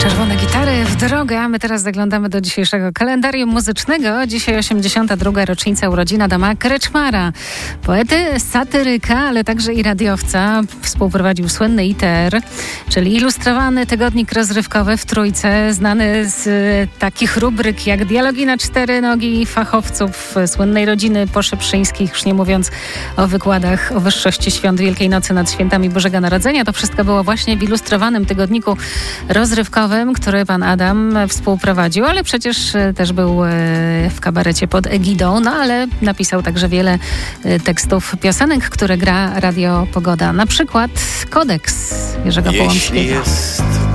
Czerwone gitary w drogę, a my teraz zaglądamy do dzisiejszego kalendarium muzycznego. Dzisiaj 82. rocznica urodzin Adama Kreczmara. Poety, satyryka, ale także i radiowca. Współprowadził słynny ITR, czyli ilustrowany tygodnik rozrywkowy w Trójce, znany z takich rubryk jak Dialogi na cztery nogi fachowców słynnej rodziny Poszeprzyńskich, już nie mówiąc o wykładach o wyższości świąt Wielkiej Nocy nad świętami Bożego Narodzenia. To wszystko było właśnie w ilustrowanym tygodniku rozrywkowym, który pan Adam współprowadził, ale przecież też był w kabarecie pod egidą, no ale napisał także wiele tekstów piosenek, które gra Radio Pogoda. Na przykład Kodeks Jerzego Połącznego. Jeśli jest